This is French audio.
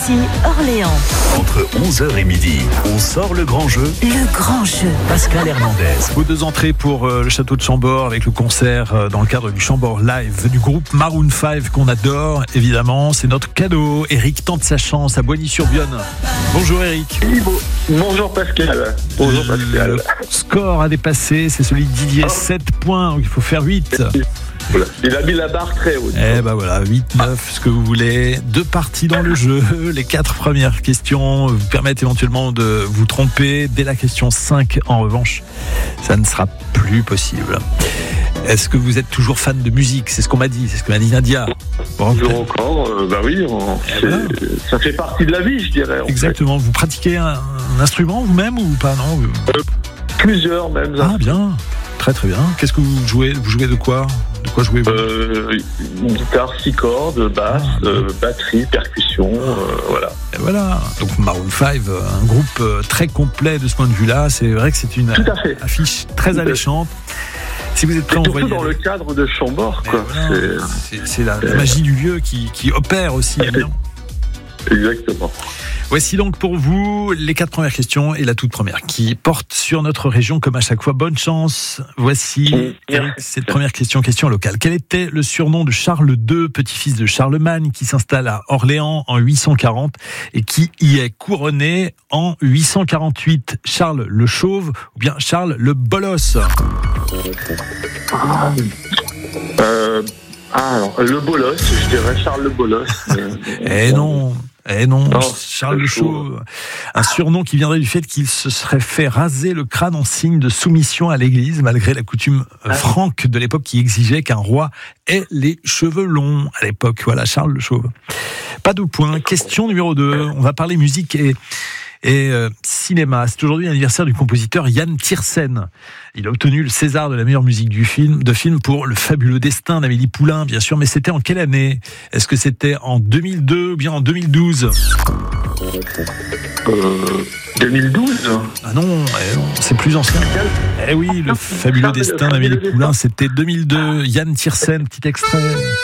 Voici Orléans. Entre 11h et midi, on sort le grand jeu. Le grand jeu. Pascal Hernandez. Vos deux entrées pour le château de Chambord avec le concert dans le cadre du Chambord Live du groupe Maroon 5 qu'on adore évidemment. C'est notre cadeau. Eric tente sa chance à Boigny-sur-Vienne. Bonjour Eric. Bonjour Pascal. Bonjour Pascal. Le score à dépasser, c'est celui de Didier. 7 points, donc il faut faire 8. Voilà. Il a mis la barre très haute. Eh ben voilà, 8, 9, ce que vous voulez. 2 parties dans le jeu. Les 4 premières questions vous permettent éventuellement de vous tromper. Dès la question 5, en revanche, ça ne sera plus possible. Est-ce que vous êtes toujours fan de musique ? C'est ce qu'on m'a dit, c'est ce que m'a dit Nadia. Bon, Toujours encore, bah oui, ça fait partie de la vie, je dirais. Exactement. Vous pratiquez un instrument vous-même ou pas ? Non. Plusieurs même. Ah bien, très très bien. Qu'est-ce que vous jouez ? Vous jouez de quoi ? De quoi jouez-vous ? Guitare 6 cordes, basse, batterie, percussion, voilà. Et voilà, donc Maroon 5, un groupe très complet de ce point de vue-là. C'est vrai que c'est une affiche très alléchante. Si vous êtes prêts, surtout dans le cadre de Chambord, quoi. Voilà, c'est la magie du lieu qui opère aussi. Exactement. Voici donc pour vous les 4 premières questions et la toute première qui porte sur notre région comme à chaque fois. Bonne chance. Voici Eric, cette première question locale. Quel était le surnom de Charles II, petit-fils de Charlemagne, qui s'installe à Orléans en 840 et qui y est couronné en 848 ? Charles le Chauve ou bien Charles le Bolos ? Alors, le Bolos, je dirais Charles le Bolos. Non, Charles le Chauve. Un surnom qui viendrait du fait qu'il se serait fait raser le crâne en signe de soumission à l'église, malgré la coutume franque de l'époque qui exigeait qu'un roi ait les cheveux longs à l'époque. Voilà, Charles le Chauve. Pas de point. Question numéro 2. On va parler musique et cinéma. C'est aujourd'hui l'anniversaire du compositeur Yann Tiersen. Il a obtenu le César de la meilleure musique de film pour Le fabuleux destin d'Amélie Poulain, bien sûr. Mais c'était en quelle année ? Est-ce que c'était en 2002 ou bien en 2012 ? 2012 ? Ah non, c'est plus ancien. Eh oui, Le fabuleux destin d'Amélie Poulain, c'était 2002. Yann Tiersen, petit extrait.